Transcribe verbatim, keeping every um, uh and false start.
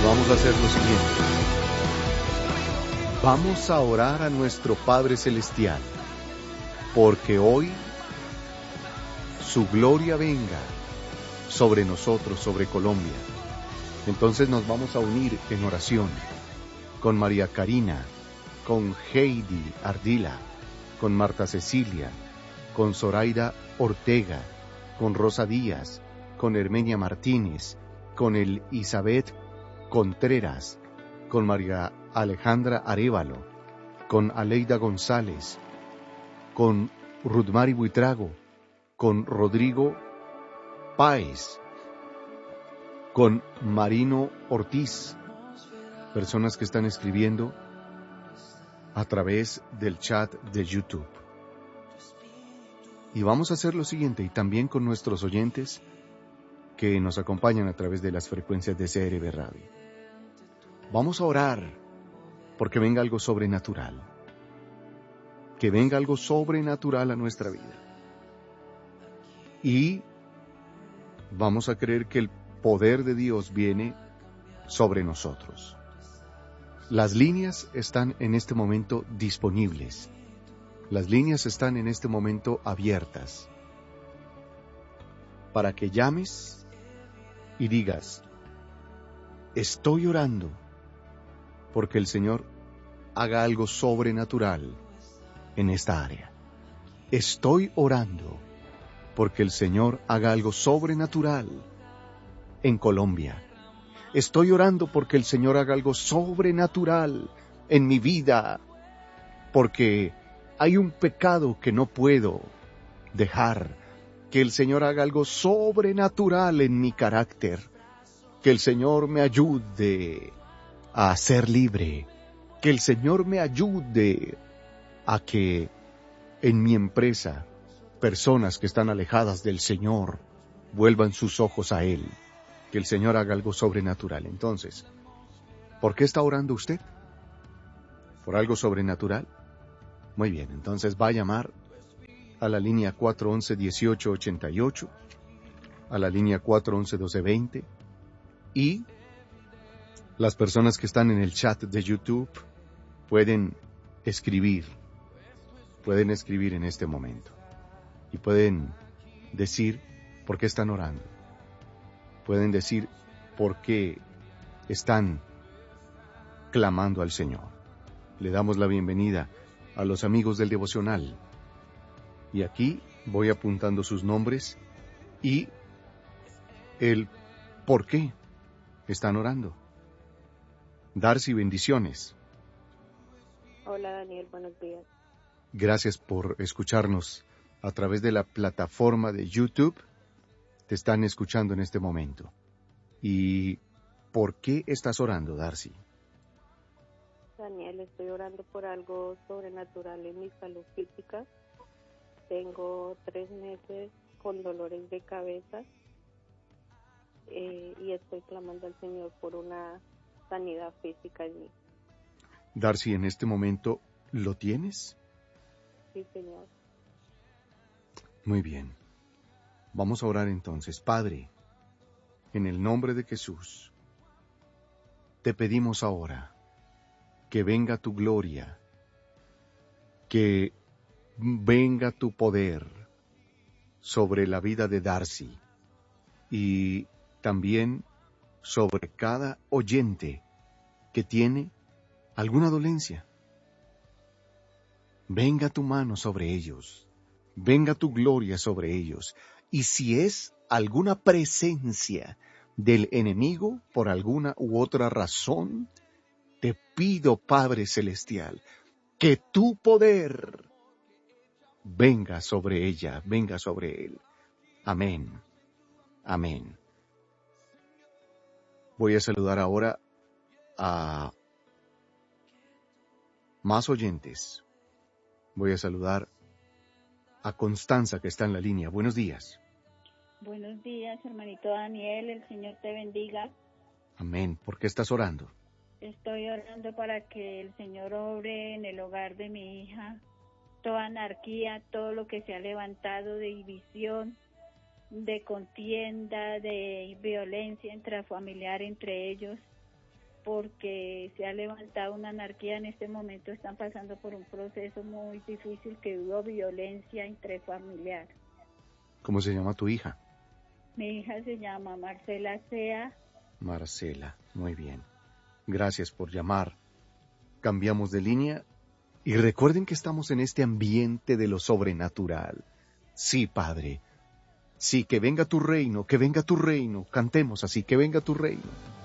vamos a hacer lo siguiente. Vamos a orar a nuestro Padre Celestial, porque hoy su gloria venga sobre nosotros, sobre Colombia. Entonces nos vamos a unir en oración con María Karina, con Heidi Ardila, con Marta Cecilia, con Zoraida Ortega, con Rosa Díaz, con Hermenia Martínez, con el Isabeth Contreras, con María Alejandra Arévalo, con Aleida González, con Rudmari Buitrago, con Rodrigo Páez, con Marino Ortiz, personas que están escribiendo a través del chat de YouTube. Y vamos a hacer lo siguiente, y también con nuestros oyentes que nos acompañan a través de las frecuencias de C R B Radio. Vamos a orar porque venga algo sobrenatural, que venga algo sobrenatural a nuestra vida. Y vamos a creer que el poder de Dios viene sobre nosotros. Las líneas están en este momento disponibles. Las líneas están en este momento abiertas para que llames y digas: estoy orando porque el Señor haga algo sobrenatural en esta área. Estoy orando porque el Señor haga algo sobrenatural en Colombia. Estoy orando porque el Señor haga algo sobrenatural en mi vida, porque hay un pecado que no puedo dejar. Que el Señor haga algo sobrenatural en mi carácter. Que el Señor me ayude a ser libre. Que el Señor me ayude a que en mi empresa personas que están alejadas del Señor vuelvan sus ojos a Él. Que el Señor haga algo sobrenatural. Entonces, ¿por qué está orando usted? ¿Por algo sobrenatural? Muy bien, entonces va a llamar a la línea cuatro once, dieciocho ochenta y ocho, a la línea cuatro once, doce veinte, y las personas que están en el chat de YouTube pueden escribir, pueden escribir en este momento, y pueden decir por qué están orando, pueden decir por qué están clamando al Señor. Le damos la bienvenida a los amigos del devocional. Y aquí voy apuntando sus nombres y el por qué están orando. Darcy, bendiciones. Hola Daniel, buenos días. Gracias por escucharnos a través de la plataforma de YouTube. Te están escuchando en este momento. ¿Y por qué estás orando, Darcy? Daniel, estoy orando por algo sobrenatural en mi salud física. Tengo tres meses con dolores de cabeza eh, y estoy clamando al Señor por una sanidad física en mí. Darcy, ¿en este momento lo tienes? Sí, Señor. Muy bien. Vamos a orar entonces. Padre, en el nombre de Jesús, te pedimos ahora que venga tu gloria, que venga tu poder sobre la vida de Darcy y también sobre cada oyente que tiene alguna dolencia. Venga tu mano sobre ellos, venga tu gloria sobre ellos, y si es alguna presencia del enemigo por alguna u otra razón, te pido, Padre Celestial, que tu poder venga sobre ella, venga sobre él. Amén. Amén. Voy a saludar ahora a más oyentes. Voy a saludar a Constanza, que está en la línea. Buenos días. Buenos días, hermanito Daniel. El Señor te bendiga. Amén. ¿Por qué estás orando? Estoy orando para que el Señor obre en el hogar de mi hija. Toda anarquía, todo lo que se ha levantado de división, de contienda, de violencia intrafamiliar entre ellos, porque se ha levantado una anarquía. En este momento están pasando por un proceso muy difícil que hubo violencia intrafamiliar. ¿Cómo se llama tu hija? Mi hija se llama Marcela Sea. Marcela, muy bien. Gracias por llamar. Cambiamos de línea y recuerden que estamos en este ambiente de lo sobrenatural. Sí, Padre. Sí, que venga tu reino, que venga tu reino. Cantemos así, que venga tu reino.